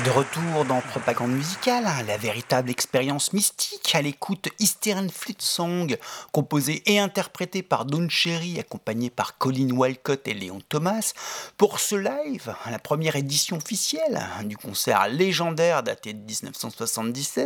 De retour dans Propagande musicale, la véritable expérience mystique à l'écoute Eastern Flute Song, composée et interprétée par Don Cherry, accompagnée par Colin Walcott et Léon Thomas, pour ce live, la première édition officielle du concert légendaire daté de 1977,